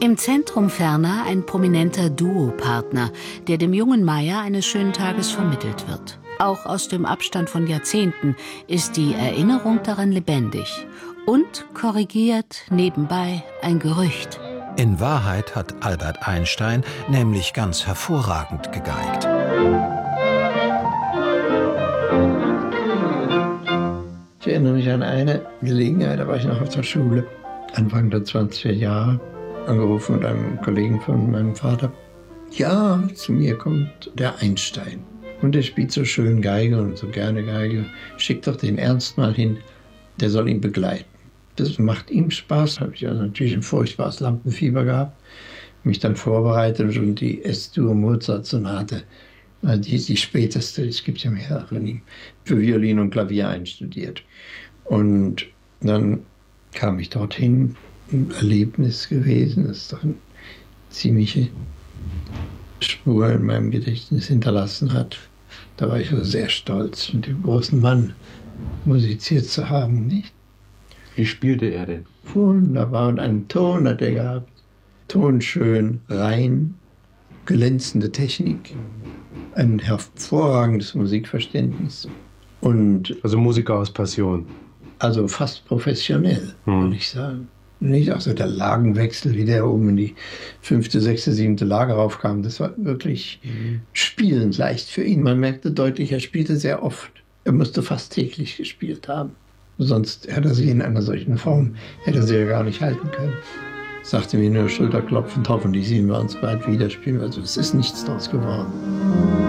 Im Zentrum ferner ein prominenter Duopartner, der dem jungen Meyer eines schönen Tages vermittelt wird. Auch aus dem Abstand von Jahrzehnten ist die Erinnerung daran lebendig und korrigiert nebenbei ein Gerücht. In Wahrheit hat Albert Einstein nämlich ganz hervorragend gegeigt. Ich erinnere mich an eine Gelegenheit, da war ich noch auf der Schule, Anfang der 20er Jahre, angerufen mit einem Kollegen von meinem Vater. Ja, zu mir kommt der Einstein und der spielt so schön Geige und so gerne Geige. Schickt doch den Ernst mal hin, der soll ihn begleiten. Das macht ihm Spaß. Habe ich ja natürlich ein furchtbares Lampenfieber gehabt, mich dann vorbereitet und die S-Dur Mozart-Sonate, die späteste, es gibt ja mehrere, für Violin und Klavier einstudiert. Und dann kam ich dorthin, ein Erlebnis gewesen, das doch eine ziemliche Spur in meinem Gedächtnis hinterlassen hat. Da war ich also sehr stolz, mit dem großen Mann musiziert zu haben, nicht? Wie spielte er denn? Wunderbar, und einen Ton hat er gehabt. Tonschön, rein, glänzende Technik, ein hervorragendes Musikverständnis. Und Also Musiker aus Passion. also fast professionell, würde ich sagen. Nicht auch so der Lagenwechsel, wie der oben in die 5., 6., 7. Lage raufkam. Das war wirklich spielend leicht für ihn. Man merkte deutlich, er spielte sehr oft. Er musste fast täglich gespielt haben. Sonst hätte er sie in einer solchen Form, hätte er sie ja gar nicht halten können. Sagte mir nur schulterklopfend, hoffentlich sehen wir uns bald wieder spielen. Also es ist nichts draus geworden.